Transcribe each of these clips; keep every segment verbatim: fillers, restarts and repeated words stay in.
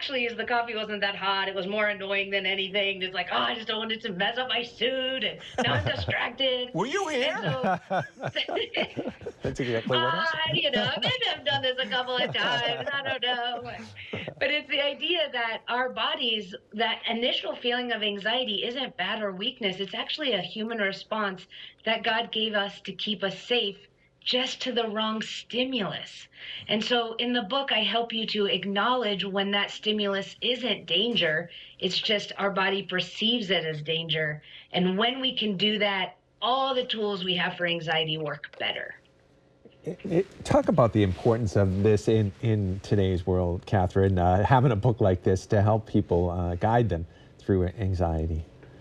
actually is the coffee wasn't that hot. It was more annoying than anything. It's like, oh, I just don't want it to mess up my suit, and now I'm distracted. Were you And here? so, That's exactly what uh, happened. you know, maybe I've done this a couple of times. I don't know. But it's the idea that our bodies, that initial feeling of anxiety isn't bad or weakness. It's actually a human response that God gave us to keep us safe just to the wrong stimulus. And so in the book, I help you to acknowledge when that stimulus isn't danger. It's just our body perceives it as danger. And when we can do that, all the tools we have for anxiety work better. It, it, talk about the importance of this in, in today's world, Catherine, uh, having a book like this to help people uh, guide them through anxiety.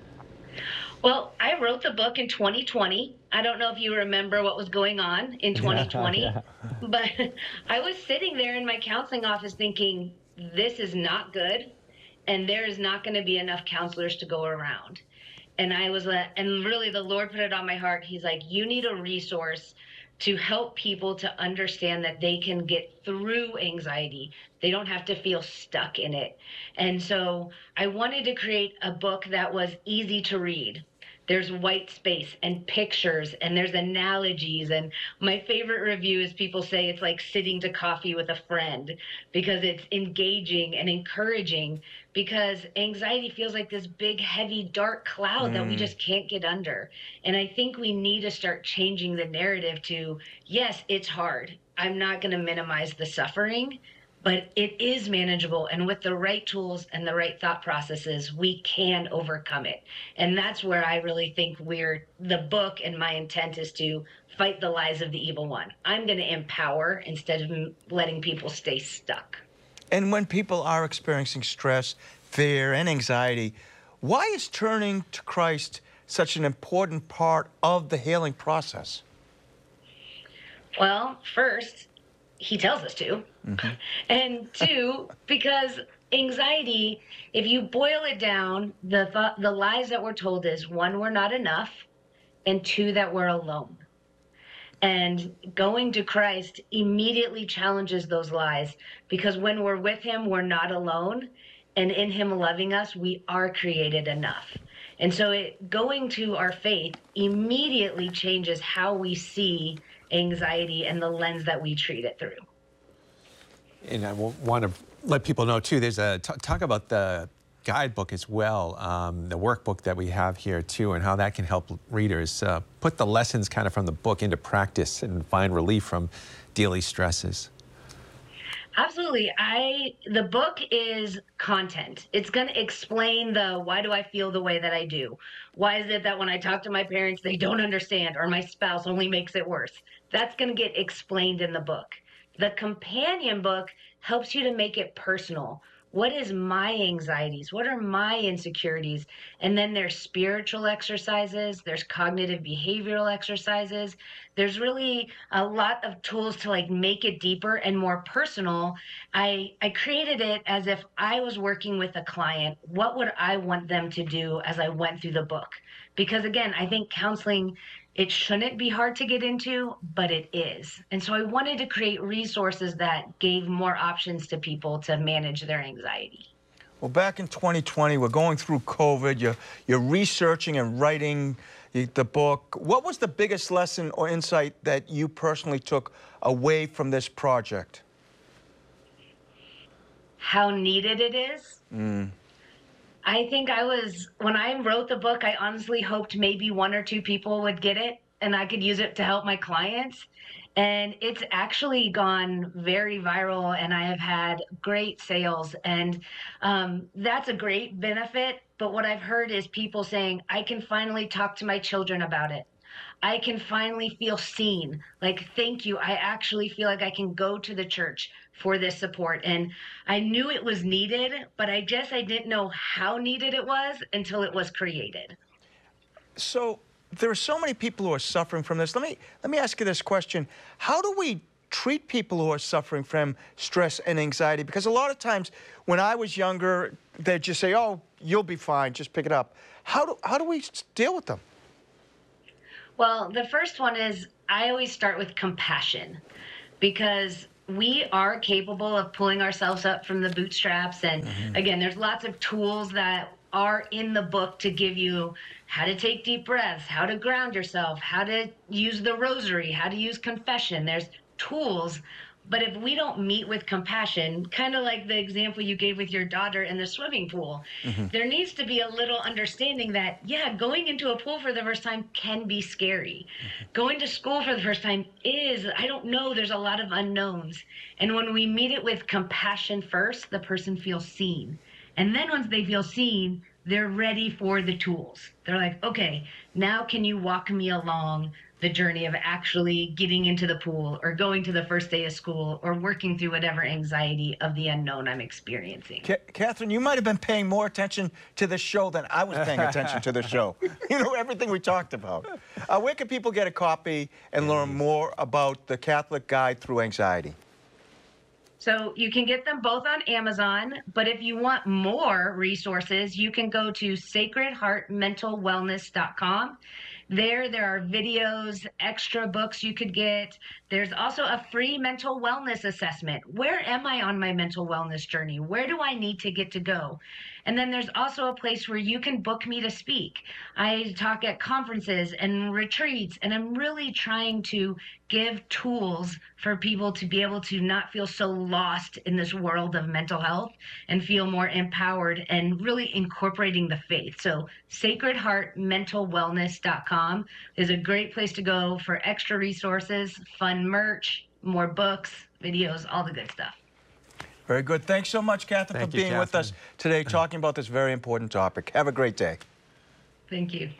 Well, I wrote the book in twenty twenty. I don't know if you remember what was going on in twenty twenty, Yeah, but I was sitting there in my counseling office thinking, this is not good, and there is not going to be enough counselors to go around. And I was, uh, and really the Lord put it on my heart. He's like, you need a resource to help people to understand that they can get through anxiety. They don't have to feel stuck in it. And so I wanted to create a book that was easy to read. There's white space and pictures and there's analogies. And my favorite review is people say it's like sitting to coffee with a friend because it's engaging and encouraging, because anxiety feels like this big, heavy, dark cloud mm. that we just can't get under. And I think we need to start changing the narrative to, yes, it's hard. I'm not going to minimize the suffering, but it is manageable. And with the right tools and the right thought processes, we can overcome it. And that's where I really think we're, the book and my intent is to fight the lies of the evil one. I'm going to empower instead of letting people stay stuck. And when people are experiencing stress, fear, and anxiety, why is turning to Christ such an important part of the healing process? Well, first, he tells us to. Mm-hmm. And two, because anxiety, if you boil it down, the th- the lies that we're told is, one, we're not enough, and two, that we're alone. And going to Christ immediately challenges those lies, because when we're with him, we're not alone. And in him loving us, we are created enough. And so it, going to our faith immediately changes how we see anxiety and the lens that we treat it through. And I want to let people know too, there's a, t- talk about the guidebook as well, um, the workbook that we have here too, and how that can help readers uh, put the lessons kind of from the book into practice and find relief from daily stresses. Absolutely. I the book is content. It's going to explain the why do I feel the way that I do? Why is it that when I talk to my parents they don't understand, or my spouse only makes it worse? That's going to get explained in the book. The companion book helps you to make it personal. What is my anxieties? What are my insecurities? And then there's spiritual exercises, there's cognitive behavioral exercises. There's really a lot of tools to like make it deeper and more personal. I, I created it as if I was working with a client. What would I want them to do as I went through the book? Because again, I think counseling, it shouldn't be hard to get into, but it is. And so I wanted to create resources that gave more options to people to manage their anxiety. Well, back in twenty twenty, we're going through COVID. You're, you're researching and writing the book. What was the biggest lesson or insight that you personally took away from this project? How needed it is. Mm. I think I was, when I wrote the book, I honestly hoped maybe one or two people would get it and I could use it to help my clients. And it's actually gone very viral and I have had great sales. And um, that's a great benefit. But what I've heard is people saying, I can finally talk to my children about it. I can finally feel seen. Like, thank you. I actually feel like I can go to the church for this support. And I knew it was needed, but I guess I didn't know how needed it was until it was created. So there are so many people who are suffering from this. Let me, let me ask you this question. How do we treat people who are suffering from stress and anxiety? Because a lot of times when I was younger, they'd just say, oh, you'll be fine, just pick it up. How do, how do we deal with them? Well, the first one is I always start with compassion, because we are capable of pulling ourselves up from the bootstraps. And Mm-hmm. again, there's lots of tools that are in the book to give you how to take deep breaths, how to ground yourself, how to use the rosary, how to use confession. There's tools. But if we don't meet with compassion, kind of like the example you gave with your daughter in the swimming pool, Mm-hmm. there needs to be a little understanding that, yeah, going into a pool for the first time can be scary. Mm-hmm. Going to school for the first time is, I don't know, there's a lot of unknowns. And when we meet it with compassion first, the person feels seen. And then once they feel seen, they're ready for the tools. They're like, okay, now can you walk me along the journey of actually getting into the pool or going to the first day of school or working through whatever anxiety of the unknown I'm experiencing. Ca- Catherine, you might have been paying more attention to the show than I was paying attention to the show. You know, everything we talked about. Uh, where can people get a copy and learn more about the Catholic Guide Through Anxiety? So you can get them both on Amazon, but if you want more resources, you can go to sacred heart mental wellness dot com. There, there are videos, extra books you could get. There's also a free mental wellness assessment. Where am I on my mental wellness journey? Where do I need to get to go? And then there's also a place where you can book me to speak. I talk at conferences and retreats, and I'm really trying to give tools for people to be able to not feel so lost in this world of mental health and feel more empowered and really incorporating the faith. So sacred heart mental wellness dot com is a great place to go for extra resources, fun merch, more books, videos, all the good stuff. Very good. Thanks so much, Catherine, Thank for you, being with us Catherine. today, talking about this very important topic. Have a great day. Thank you.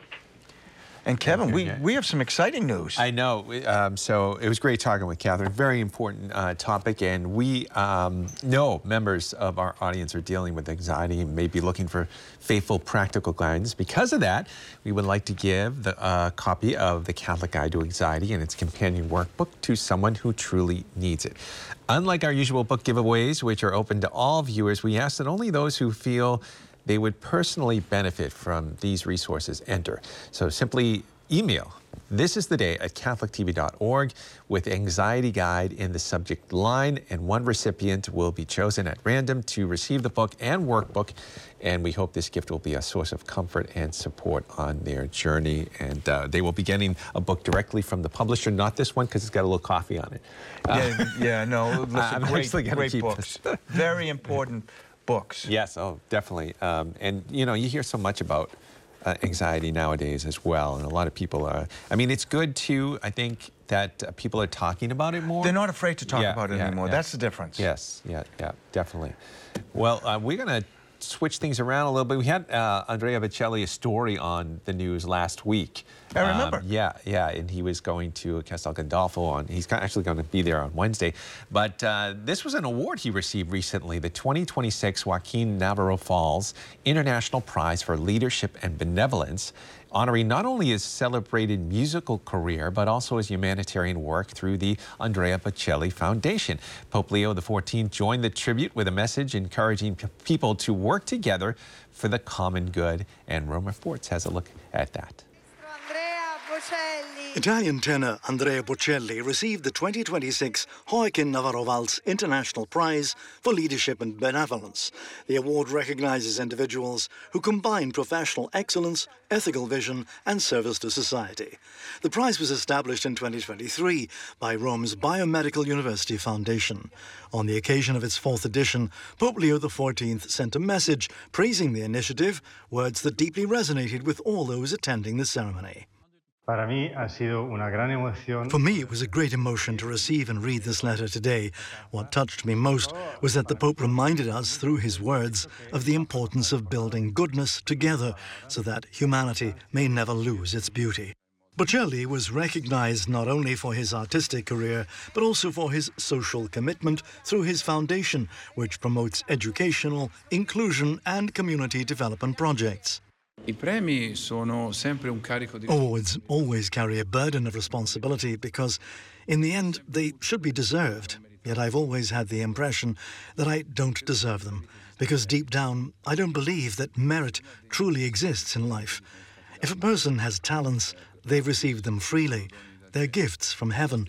And Kevin, we, Yeah. we have some exciting news. I know. We- Um, so it was great talking with Catherine. Very important uh, topic, and we um, know members of our audience are dealing with anxiety and may be looking for faithful, practical guidance. Because of that, we would like to give the uh, copy of the Catholic Guide to Anxiety and its companion workbook to someone who truly needs it. Unlike our usual book giveaways, which are open to all viewers, we ask that only those who feel they would personally benefit from these resources enter. So simply email this is the day at catholic t v dot org with anxiety guide in the subject line, and one recipient will be chosen at random to receive the book and workbook. And we hope this gift will be a source of comfort and support on their journey. And uh, they will be getting a book directly from the publisher, not this one because it's got a little coffee on it. Yeah, yeah, no, listen, I'm great, actually gonna great keep books. this. Very important books. Yes, oh, definitely. Um, and, you know, you hear so much about uh, anxiety nowadays as well. And a lot of people are, I mean, it's good too, I think, that uh, people are talking about it more. They're not afraid to talk Yeah, about it yeah, anymore. yeah. That's the difference. Yes, yeah, yeah, definitely. Well, uh, we're going to switch things around a little bit. We had uh, Andrea Bocelli, a story on the news last week. I remember. Um, yeah, yeah, and he was going to Castel Gandolfo on, he's actually going to be there on Wednesday. But uh, this was an award he received recently, the twenty twenty-six Joaquin Navarro Falls International Prize for Leadership and Benevolence, honoring not only his celebrated musical career, but also his humanitarian work through the Andrea Bocelli Foundation. Pope Leo the fourteenth joined the tribute with a message encouraging p- people to work together for the common good. And Roma Forts has a look at that. Andrea Bocelli. Italian tenor Andrea Bocelli received the twenty twenty-six Joaquin Navarro Valls International Prize for Leadership and Benevolence. The award recognizes individuals who combine professional excellence, ethical vision, and service to society. The prize was established in twenty twenty-three by Rome's Biomedical University Foundation. On the occasion of its fourth edition, Pope Leo the fourteenth sent a message praising the initiative, words that deeply resonated with all those attending the ceremony. Para mí ha sido una gran emoción. For me, it was a great emotion to receive and read this letter today. What touched me most was that the Pope reminded us through his words of the importance of building goodness together so that humanity may never lose its beauty. Bocelli was recognized not only for his artistic career, but also for his social commitment through his foundation, which promotes educational, inclusion, and community development projects. I premi sono sempre un carico di... Awards always carry a burden of responsibility because, in the end, they should be deserved. Yet I've always had the impression that I don't deserve them, because deep down, I don't believe that merit truly exists in life. If a person has talents, they've received them freely. They're gifts from heaven.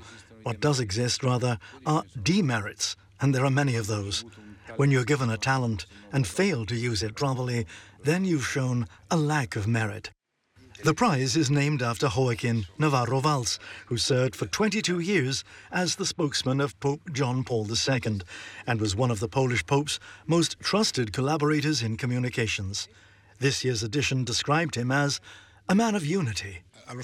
What does exist, rather, are demerits, and there are many of those. When you're given a talent and fail to use it properly, then you've shown a lack of merit. The prize is named after Joaquin Navarro Valls, who served for twenty-two years as the spokesman of Pope John Paul the Second and was one of the Polish Pope's most trusted collaborators in communications. This year's edition described him as a man of unity. You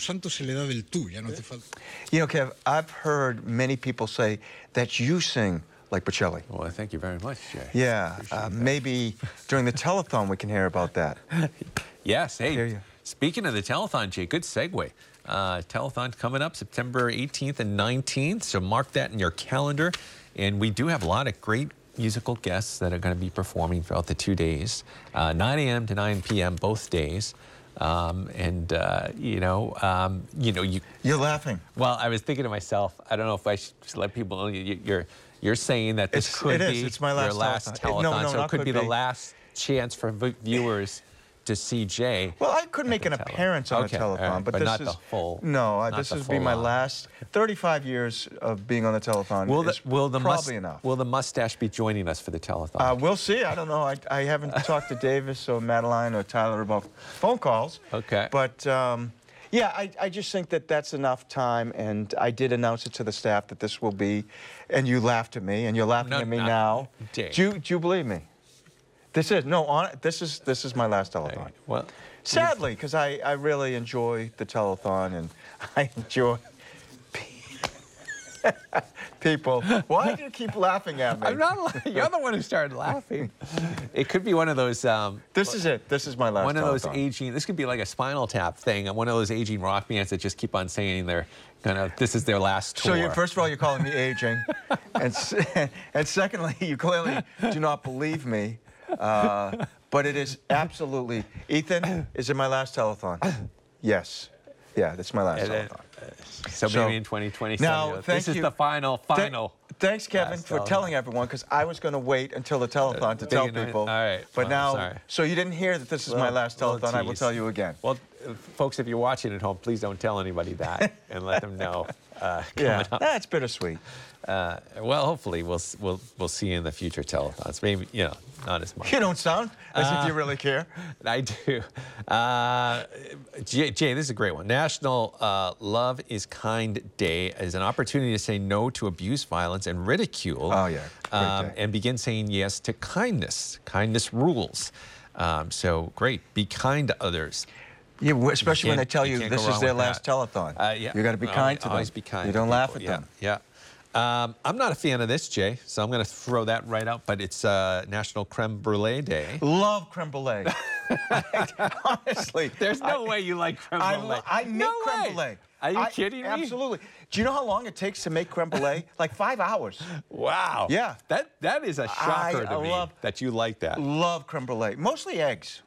know, Kev, I've heard many people say that you sing like Bocelli. Well, thank you very much, Jay. Yeah, uh, maybe during the telethon we can hear about that. Yes, hey, Hear you. Speaking of the telethon, Jay, good segue. Uh, telethon coming up September eighteenth and nineteenth, so mark that in your calendar. And we do have a lot of great musical guests that are going to be performing throughout the two days, uh, nine A M to nine P M both days. Um, and, uh, you know, um, you know, you... You're laughing. Well, I was thinking to myself, I don't know if I should let people know, you, you're, you're saying that this It's- could it be is. It's my last your last telethon. telethon, It- no, no, so it not could could be the be. last chance for v- viewers to see Jay. Well, I could make an the tele- appearance on Okay, a telethon, all right, but, but this not is the full- No, uh, not this the is be my full on. last thirty-five years of being on the telethon. Will the, is will, the probably mus- enough. will the mustache be joining us for the telethon? Uh, we'll see. I don't know. I, I haven't talked to Davis or Madeline or Tyler about phone calls. Okay. But um, yeah, I, I just think that that's enough time, and I did announce it to the staff that this will be, and you laughed at me, and you're laughing No, at me not- now. Dave. Do you, do you believe me? This is no. On this is this is my last telethon. All right, well, Sadly, because I, I really enjoy the telethon and I enjoy people. Why do you keep laughing at me? I'm not. la- You're the one who started laughing. It could be one of those. Um, This is it. This is my last one of those telethon. aging. This could be like a Spinal Tap thing. One of those aging rock bands that just keep on saying they're kind of. This is their last tour. So, you, first of all, you're calling me aging. and, s- and secondly, you clearly do not believe me. Uh, but it is absolutely. Ethan, is it my last telethon? Yes. Yeah, that's my last And then- telethon. So, So- maybe in twenty twenty-seven. Now, you know, thank this is you. the final, Th- final. Thanks, Kevin, last for telethon. telling everyone, because I was going to wait until the telethon to Uh, tell you know, people. all right. But Well, now, sorry. so you didn't hear that this is my Well, last well, telethon. I will tease. tell you again. Well, uh, folks, if you're watching at home, please don't tell anybody that, and let them know. Uh, Yeah, coming up. that's bittersweet. Uh, well, hopefully we'll s- we'll we'll see you in the future telethons. Maybe you know, not as much. You don't sound as Uh, if you really care. I do. Uh, Jay, Jay, this is a great one. National uh, Love is Kind Day is an opportunity to say no to abuse, violence, and ridicule. Oh, yeah. Great um, day. and begin saying yes to kindness. Kindness rules. Um, so great. Be kind to others. Yeah, w- especially when they can't- tell you you, can't this go is wrong their with last that. telethon. Uh, yeah. You got to be Well, kind to them. Always be kind. You to don't laugh at people. them. Yeah. yeah. Um, I'm not a fan of this, Jay, so I'm going to throw that right out. But it's uh, National Creme Brulee Day. Love creme brulee. Honestly, There's no I- way you like creme I, brulee. lo- I make No creme way. brulee. Are you I- kidding me? Absolutely. Do you know how long it takes to make creme brulee? Like five hours. Wow. Yeah. That that is a shocker I to me love- that you like that. Love creme brulee. Mostly eggs.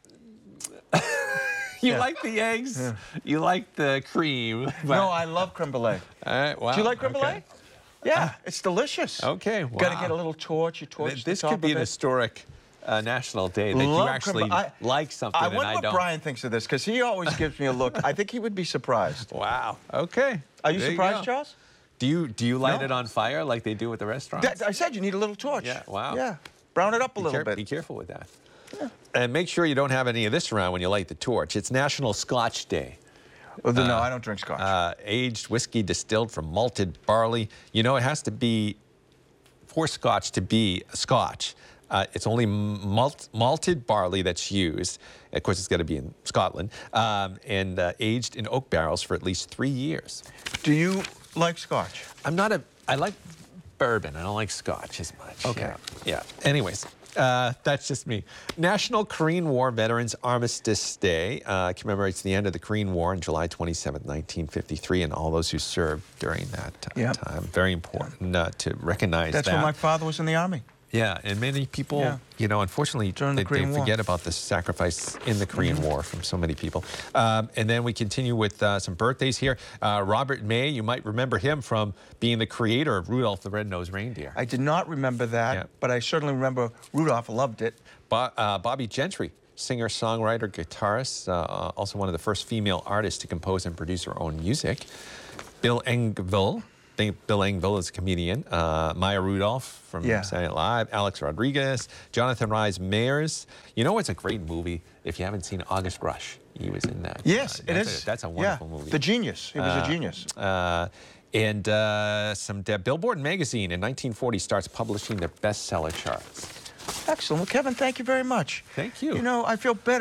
You Yeah. like the eggs. You like the cream. but- No, I love creme brulee. All right. Wow. Do you like creme okay. brulee? Yeah, it's delicious. Okay. Got to wow. get a little torch. You torch Th- the This top could be of an it. historic uh, national day that Love you creme actually brulee. I- like something I and wonder I what don't. Brian thinks of this, because he always gives me a look. I think he would be surprised. Wow. Okay. Are you There surprised, go. Charles? Do you do you light No. it on fire like they do at the restaurants? That, I said you need a little torch. Yeah, wow. Yeah. Brown it up a Be little care- bit. Be careful with that. And make sure you don't have any of this around when you light the torch. It's National Scotch Day. Well, then, no, I don't drink scotch. Uh, aged whiskey distilled from malted barley. You know, it has to be, for scotch to be a scotch, uh, it's only malt, malted barley that's used. Of course, it's got to be in Scotland. Um, and uh, aged in oak barrels for at least three years. Do you like scotch? I'm not a, I like bourbon. I don't like scotch as much. Okay. Yeah. yeah. Anyways, uh, that's just me. National Korean War Veterans Armistice Day uh, commemorates the end of the Korean War on July twenty-seventh, nineteen fifty-three, and all those who served during that uh, Yeah. time. Very important uh, to recognize That's that. when my father was in the army. Yeah, and many people, Yeah. you know, unfortunately, During the they, they Korean War. forget about the sacrifice in the Korean War from so many people. Um, and then we continue with uh, some birthdays here. Uh, Robert May, you might remember him from being the creator of Rudolph the Red-Nosed Reindeer. I did not remember that, Yeah. but I certainly remember Rudolph loved it. Bo- uh, Bobby Gentry, singer, songwriter, guitarist, uh, also one of the first female artists to compose and produce her own music. Bill Engvall, think Bill Engvall is a comedian. Uh, Maya Rudolph from Yeah. Saturday Night Live. Alex Rodriguez. Jonathan Rhys Meyers. You know what's a great movie? If you haven't seen August Rush, he was in that. Yes, Uh, it that's is. A, that's a wonderful yeah. movie. The genius. He was Uh, a genius. Uh, and uh, some uh, Billboard magazine in nineteen forty starts publishing their bestseller charts. Excellent. Well, Kevin, thank you very much. Thank you. You know, I feel better.